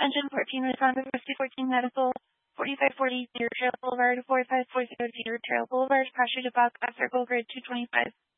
Engine 14 respond to 5014 Medical, 4540 Deer Trail Boulevard, 4540 Deer Trail Boulevard, Pasture DeBuck, Circle Grid 225.